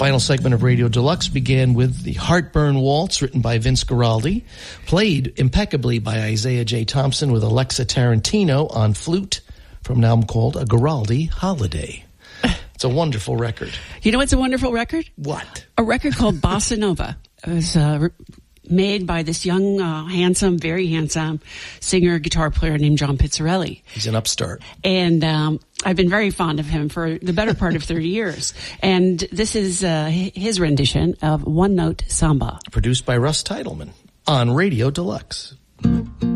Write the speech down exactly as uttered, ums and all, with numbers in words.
final segment of Radio Deluxe began with the Heartburn Waltz, written by Vince Guaraldi, played impeccably by Isaiah J. Thompson with Alexa Tarantino on flute from an album called A Guaraldi Holiday. It's a wonderful record. You know what's a wonderful record? What? A record called Bossa Nova. It was uh, made by this young, uh, handsome, very handsome singer, guitar player named John Pizzarelli. He's an upstart. And um, I've been very fond of him for the better part of thirty years. And this is uh, his rendition of One Note Samba. Produced by Russ Titleman on Radio Deluxe.